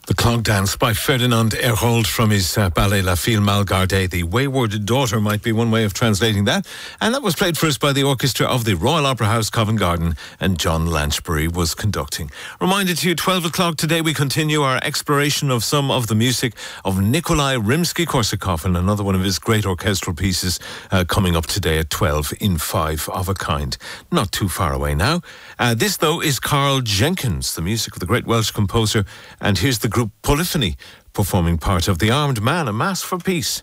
The Clog Dance by Ferdinand Erhold from his ballet La Fille Malgardée. The Wayward Daughter might be one way of translating that. And that was played for us by the orchestra of the Royal Opera House, Covent Garden, and John Lanchbury was conducting. Reminded to you, 12 o'clock today, we continue our exploration of some of the music of Nikolai Rimsky-Korsakov, and another one of his great orchestral pieces coming up today at 12 in Five of a Kind. Not too far away now. This, though, is Carl Jenkins, the music of the great Welsh composer, and here's the group Polyphony performing part of The Armed Man, A Mass for Peace.